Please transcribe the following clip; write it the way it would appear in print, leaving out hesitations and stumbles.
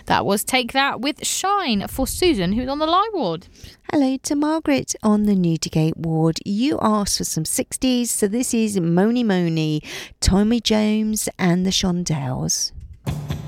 That was Take That with Shine for Susan, who's on the live ward. Hello to Margaret on the Newdigate ward. You asked for some 60s, so this is Mony Mony, Tommy Jones and the Shondells.